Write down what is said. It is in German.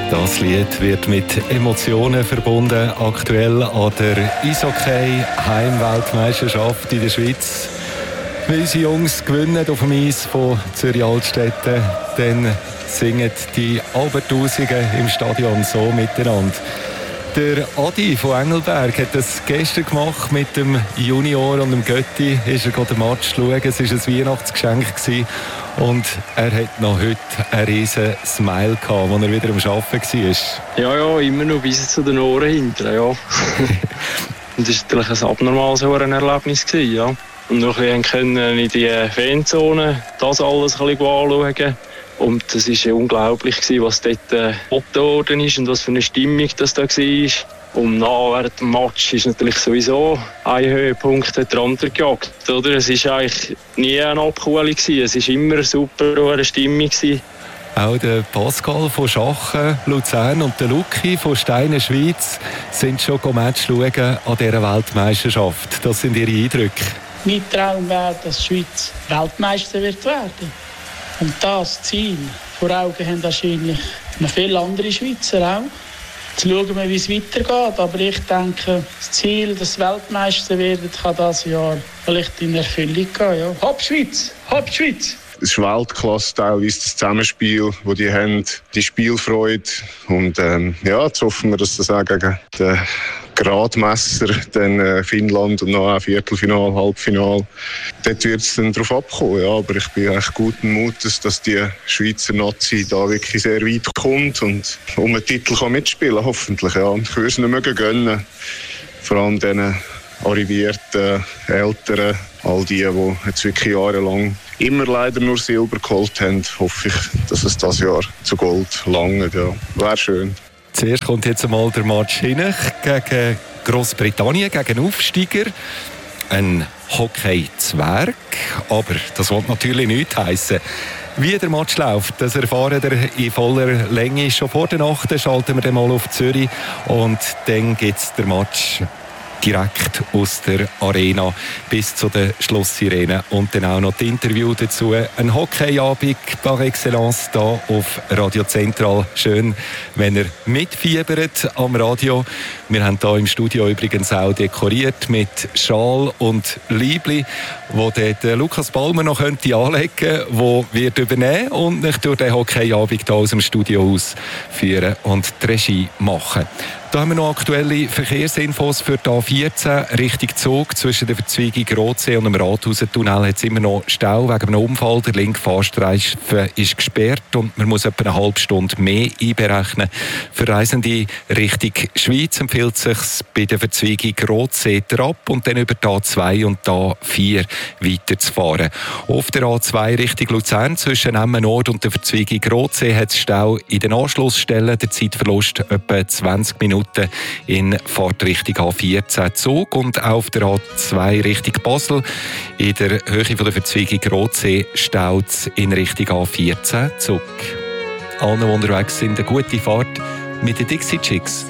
Das Lied wird mit Emotionen verbunden, aktuell an der Eishockey-Heimweltmeisterschaft in der Schweiz. Wenn unsere Jungs gewinnen auf dem Eis von Zürich Altstetten, dann singen die Albertusigen im Stadion so miteinander. Der Adi von Engelberg hat das gestern gemacht mit dem Junior und dem Götti. Ist er den Match schauen. Es war ein Weihnachtsgeschenk gewesen. Und er hat noch heute einen riesen Smile gehabt, als er wieder am Arbeiten war. Ja, immer noch bis zu den Ohren hinten, ja. Und das war natürlich ein abnormales Erlebnis gewesen, ja. Und noch ein bisschen in die Fanzone das alles ein bisschen anschauen. Und es war unglaublich, was dort geboten worden ist und was für eine Stimmung das da war. Und während dem Match ist natürlich sowieso ein Höhepunkt der andere gejagt. Oder? Es war eigentlich nie eine Abkühlung. Es war immer eine super Stimmung. Auch der Pascal von Schachen, Luzern und der Luki von Steine, Schweiz sind schon Match schauen an dieser Weltmeisterschaft. Das sind Ihre Eindrücke? Mein Traum wäre, dass die Schweiz Weltmeister wird werden. Und das Ziel vor Augen haben wahrscheinlich noch viele andere Schweizer auch. Jetzt schauen wir, wie es weitergeht. Aber ich denke, das Ziel, dass Weltmeister werden, kann dieses Jahr vielleicht in Erfüllung gehen. Ja. Hopp Schweiz! Hopp Schweiz! Es ist Weltklasse teilweise das Zusammenspiel, das die haben, die Spielfreude. Und jetzt hoffen wir, dass das auch gegen den Gradmesser, dann Finnland und noch ein Viertelfinal, Halbfinal, dort wird es dann darauf abkommen. Ja, aber ich bin echt guten Mutes, dass die Schweizer Nazi da wirklich sehr weit kommt und um einen Titel kann mitspielen, hoffentlich. Ja. Ich würde es nicht mögen gönnen, vor allem den arrivierten Älteren, all die jetzt wirklich jahrelang immer leider nur Silber geholt haben, hoffe ich, dass es dieses Jahr zu Gold langt. Ja. Wäre schön. Zuerst kommt jetzt einmal der Match hin gegen Großbritannien, gegen Aufsteiger. Ein Hockey-Zwerg, aber das will natürlich nichts heissen. Wie der Match läuft, das erfahren wir in voller Länge. Schon vor der Nacht schalten wir dann mal auf Zürich und dann gibt es den Match direkt aus der Arena bis zu der Schlusssirene und dann auch noch das Interview dazu. Ein Hockeyabend par excellence hier auf Radio Zentral. Schön, wenn ihr mitfiebert am Radio. Wir haben hier im Studio übrigens auch dekoriert mit Schal und Liebli, wo der Lukas Balmer noch könnte anlegen, wo wird übernehmen und nicht durch den Hockeyabend hier aus dem Studio ausführen und die Regie machen. Da haben wir noch aktuelle Verkehrsinfos für die A14 Richtung Zug. Zwischen der Verzweigung Rotsee und dem Rathausentunnel hat es immer noch Stau wegen einem Unfall. Der linke Fahrstreifen ist gesperrt und man muss etwa eine halbe Stunde mehr einberechnen. Für Reisende Richtung Schweiz empfiehlt es sich bei der Verzweigung Rotsee ab und dann über die A2 und die A4 weiterzufahren. Auf der A2 Richtung Luzern zwischen Emmen Nord und der Verzweigung Rotsee hat es Stau in den Anschlussstellen. Der Zeitverlust etwa 20 Minuten in Fahrtrichtung A14 Zug und auch auf der A2 Richtung Basel. In der Höhe von der Verzweigung Rotsee staut es in Richtung A14 Zug. Allen, die unterwegs sind, eine gute Fahrt mit den Dixie Chicks.